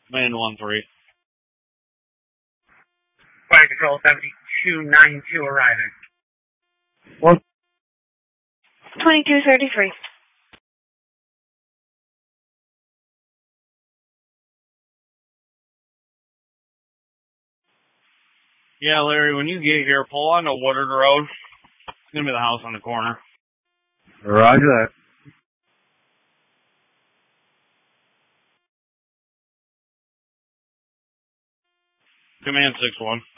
Command 1-3. Flight Control 7292 arriving. 2233. Yeah, Larry, when you get here, pull onto Woodard Road. It's going to be the house on the corner. Roger that. Command 6-1.